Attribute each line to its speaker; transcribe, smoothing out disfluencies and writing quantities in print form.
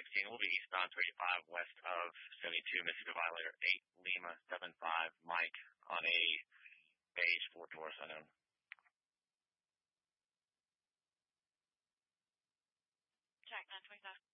Speaker 1: 16 will be eastbound 35 west of 72 Mississippi Violator 8 Lima 75 Mike on a beige Ford Taurus unknown.
Speaker 2: Jack 925.